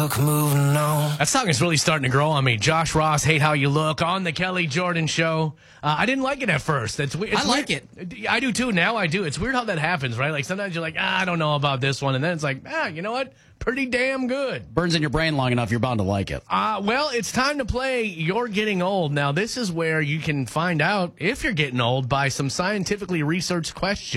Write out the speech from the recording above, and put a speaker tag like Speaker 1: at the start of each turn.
Speaker 1: look, moving on.
Speaker 2: That song is really starting to grow on me. Josh Ross, Hate How You Look, on the Kelly Jordan Show. I didn't like it at first. It's
Speaker 3: I like
Speaker 2: it. I do too. Now I do. It's weird how that happens, right? Like sometimes you're like, I don't know about this one. And then it's like, you know what? Pretty damn good.
Speaker 3: Burns in your brain long enough, you're bound to like it.
Speaker 2: Well, it's time to play You're Getting Old. Now, this is where you can find out if you're getting old by some scientifically researched questions.